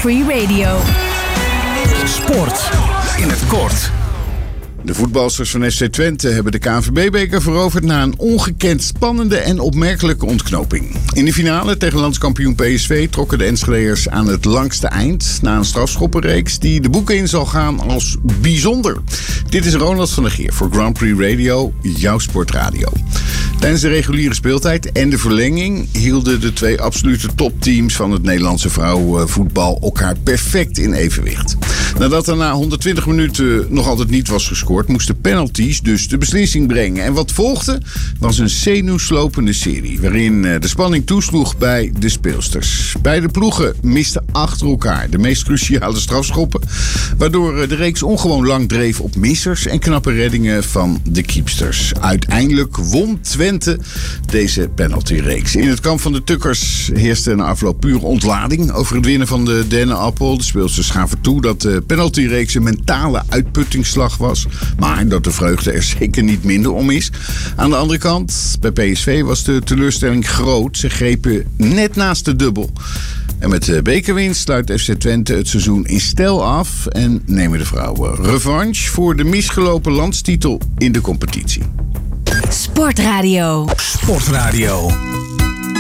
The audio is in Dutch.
Free Radio. Sport in het kort. De voetbalsters van FC Twente hebben de KNVB-beker veroverd na een ongekend spannende en opmerkelijke ontknoping. In de finale tegen landskampioen PSV trokken de Enschedeërs aan het langste eind na een strafschoppenreeks die de boeken in zal gaan als bijzonder. Dit is Ronald van der Geer voor Grand Prix Radio, jouw sportradio. Tijdens de reguliere speeltijd en de verlenging hielden de twee absolute topteams van het Nederlandse vrouwenvoetbal elkaar perfect in evenwicht. Nadat er na 120 minuten nog altijd niet was gescoord, moesten penalties dus de beslissing brengen. En wat volgde was een zenuwslopende serie waarin de spanning toesloeg bij de speelsters. Beide ploegen misten achter elkaar de meest cruciale strafschoppen, waardoor de reeks ongewoon lang dreef op missers en knappe reddingen van de keepsters. Uiteindelijk won Twente deze penaltyreeks. In het kamp van de Tukkers heerste na afloop pure ontlading over het winnen van de dennenappel. De speelsters gaven toe dat de penaltyreeks een mentale uitputtingsslag was, maar dat de vreugde er zeker niet minder om is. Aan de andere kant, bij PSV was de teleurstelling groot. Ze grepen net naast de dubbel. En met de bekerwinst sluit FC Twente het seizoen in stijl af en nemen de vrouwen revanche voor de misgelopen landstitel in de competitie. Sportradio. Sportradio.